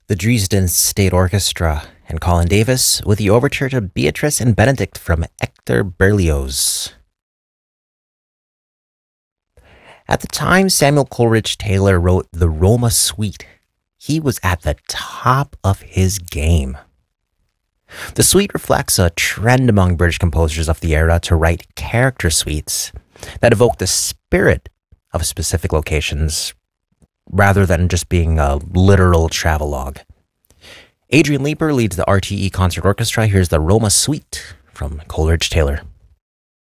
the Dresden State Orchestra, and Colin Davis with the overture to Beatrice and Benedict from Hector Berlioz. At the time Samuel Coleridge Taylor wrote the Roma Suite, he was at the top of his game. The suite reflects a trend among British composers of the era to write character suites that evoke the spirit of specific locations rather than just being a literal travelogue. Adrian Leeper leads the RTE Concert Orchestra. Here's the Roma Suite from Coleridge Taylor.